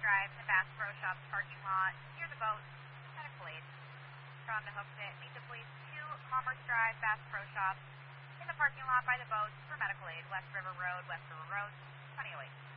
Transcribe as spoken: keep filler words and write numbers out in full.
Drive in the Bass Pro Shops parking lot near the boat. Medical aid. From the Hooksit, meet the police to Commerce Drive, Bass Pro Shops in the parking lot by the boat for medical aid. West River Road, West River Road, twenty oh eight.